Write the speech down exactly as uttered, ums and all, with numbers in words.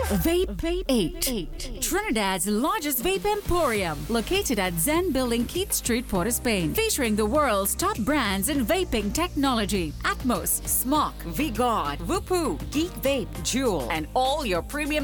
Vape Vape eight. Trinidad's largest vape emporium, located at Zen Building, Keith Street, Port of Spain, featuring the world's top brands in vaping technology: Atmos, Smok, V-God, Vupu, Geek Vape, Juul, and all your premium